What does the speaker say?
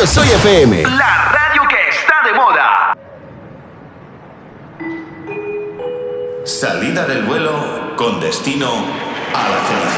Yo Soy FM. La radio que está de moda. Salida del vuelo con destino a la felicidad.